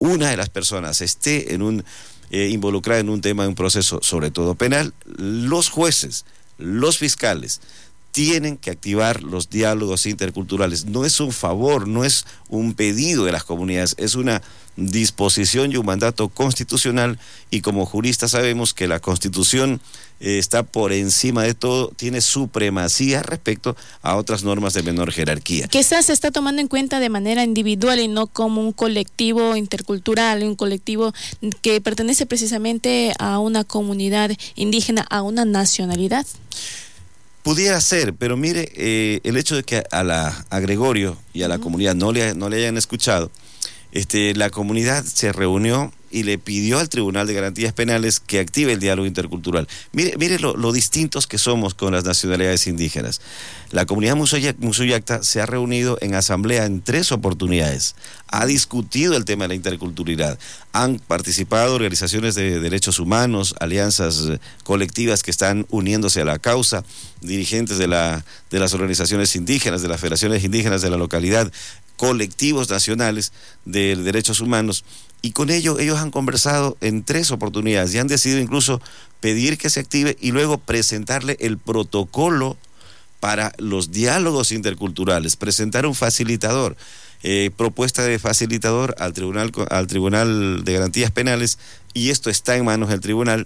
una de las personas esté involucrada en un tema, en un proceso, sobre todo penal, los jueces, los fiscales, tienen que activar los diálogos interculturales. No es un favor, no es un pedido de las comunidades, es una disposición y un mandato constitucional, y como juristas sabemos que la Constitución está por encima de todo, tiene supremacía respecto a otras normas de menor jerarquía. Quizás se está tomando en cuenta de manera individual y no como un colectivo intercultural, un colectivo que pertenece precisamente a una comunidad indígena, a una nacionalidad. Pudiera ser, pero mire, el hecho de que a Gregorio y a la comunidad no le hayan escuchado, la comunidad se reunió y le pidió al Tribunal de Garantías Penales que active el diálogo intercultural. Mire lo distintos que somos con las nacionalidades indígenas. La comunidad Musuyacta se ha reunido en asamblea en 3 oportunidades, ha discutido el tema de la interculturalidad, han participado organizaciones de derechos humanos, alianzas colectivas que están uniéndose a la causa, dirigentes de las organizaciones indígenas, de las federaciones indígenas de la localidad, colectivos nacionales de derechos humanos, y con ello ellos han conversado en 3 oportunidades y han decidido incluso pedir que se active y luego presentarle el protocolo para los diálogos interculturales, presentar un facilitador, propuesta de facilitador al Tribunal de Garantías Penales, y esto está en manos del tribunal.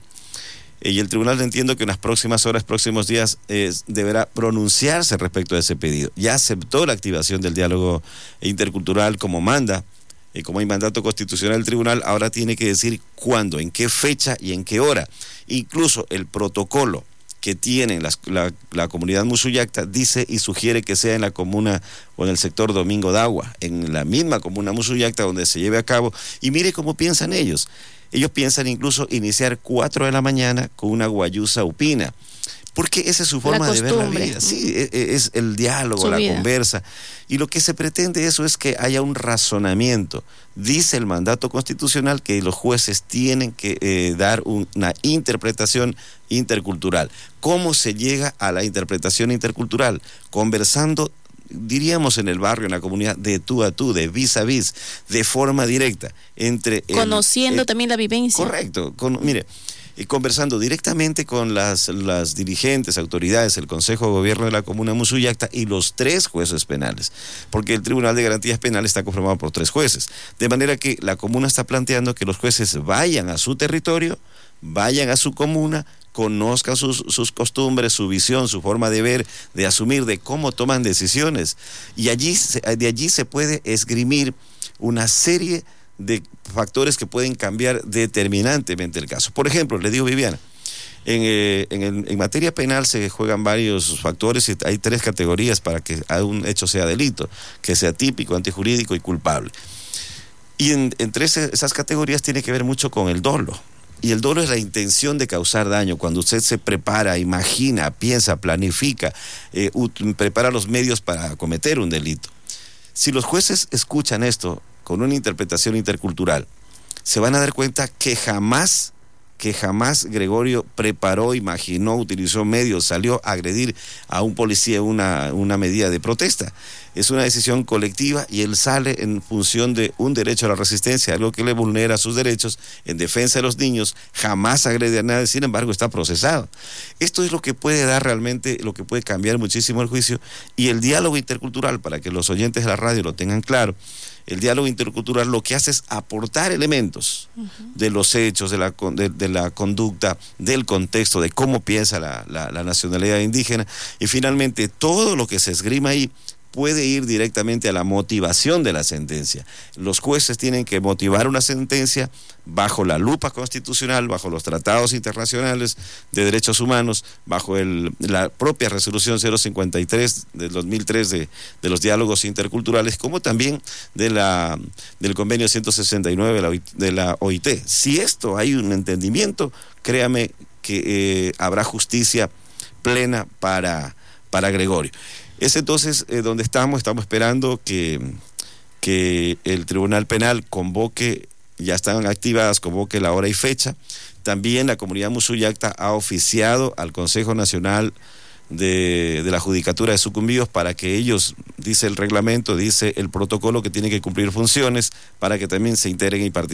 Y el tribunal, entiendo que en las próximas horas, próximos días, deberá pronunciarse respecto a ese pedido. Ya aceptó la activación del diálogo intercultural como manda, como hay mandato constitucional del tribunal. Ahora tiene que decir cuándo, en qué fecha y en qué hora. Incluso el protocolo que tiene la comunidad Musuyacta dice y sugiere que sea en la comuna o en el sector Domingo de Agua, en la misma comuna Musuyacta donde se lleve a cabo. Y mire cómo piensan ellos. Ellos piensan incluso iniciar 4 de la mañana con una guayusa upina, porque esa es su forma de ver la vida. Sí, es el diálogo, la conversa. Y lo que se pretende eso es que haya un razonamiento. Dice el mandato constitucional que los jueces tienen que dar una interpretación intercultural. ¿Cómo se llega a la interpretación intercultural? Conversando, diríamos, en el barrio, en la comunidad, de tú a tú, de vis a vis, de forma directa, conociendo también la vivencia. Correcto. Mire, conversando directamente con las dirigentes, autoridades, el Consejo de Gobierno de la Comuna Musuyacta y los 3 jueces penales, porque el Tribunal de Garantías Penales está conformado por 3 jueces, de manera que la comuna está planteando que los jueces vayan a su territorio, vayan a su comuna, conozcan sus costumbres, su visión, su forma de ver, de asumir, de cómo toman decisiones, y de allí se puede esgrimir una serie de factores que pueden cambiar determinantemente el caso. Por ejemplo, le digo, Viviana, en materia penal se juegan varios factores y hay 3 categorías para que un hecho sea delito, que sea típico, antijurídico y culpable. Y entre esas categorías tiene que ver mucho con el dolo. Y el dolo es la intención de causar daño, cuando usted se prepara, imagina, piensa, planifica, prepara los medios para cometer un delito. Si los jueces escuchan esto con una interpretación intercultural, se van a dar cuenta que jamás Gregorio preparó, imaginó, utilizó medios, salió a agredir a un policía una medida de protesta. Es una decisión colectiva y él sale en función de un derecho a la resistencia, algo que le vulnera sus derechos en defensa de los niños, jamás agrede a nadie, sin embargo está procesado. Esto es lo que puede dar realmente, lo que puede cambiar muchísimo el juicio, y el diálogo intercultural, para que los oyentes de la radio lo tengan claro. El diálogo intercultural lo que hace es aportar elementos de los hechos, de la conducta, del contexto, de cómo piensa la nacionalidad indígena, y finalmente todo lo que se esgrima ahí puede ir directamente a la motivación de la sentencia. Los jueces tienen que motivar una sentencia bajo la lupa constitucional, bajo los tratados internacionales de derechos humanos, bajo la propia resolución 053 del 2003 de los diálogos interculturales, como también del convenio 169 de la OIT. Si esto hay un entendimiento, créame que habrá justicia plena para Gregorio. Es entonces donde estamos esperando que el Tribunal Penal convoque, ya están activadas, convoque la hora y fecha. También la comunidad Musuyacta ha oficiado al Consejo Nacional de la Judicatura de Sucumbíos para que ellos, dice el reglamento, dice el protocolo, que tienen que cumplir funciones para que también se integren y participen